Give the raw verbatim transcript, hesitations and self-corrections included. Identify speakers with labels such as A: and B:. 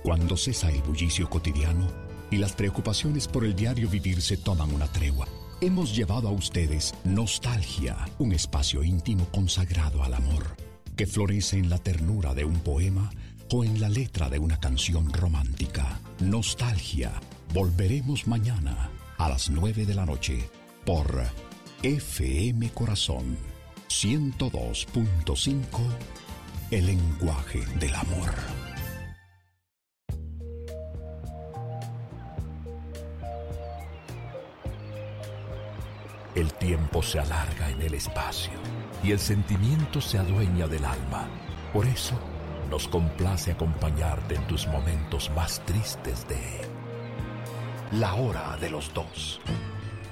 A: Cuando cesa el bullicio cotidiano y las preocupaciones por el diario vivir se toman una tregua, hemos llevado a ustedes Nostalgia, un espacio íntimo consagrado al amor, que florece en la ternura de un poema o en la letra de una canción romántica. Nostalgia. Volveremos mañana a las nueve de la noche por F M Corazón ciento dos punto cinco, el lenguaje del amor.
B: El tiempo se alarga en el espacio y el sentimiento se adueña del alma. Por eso, nos complace acompañarte en tus momentos más tristes de La Hora de los Dos.